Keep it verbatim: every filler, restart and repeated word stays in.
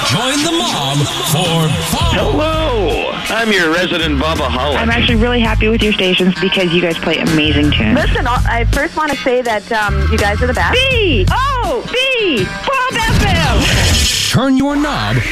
Join the mob for fun. Hello, I'm your resident Bubba Holland. I'm actually really happy with your stations because you guys play amazing tunes. Listen, I first want to say that um, you guys are the best. B O B Bob F M. Turn your knob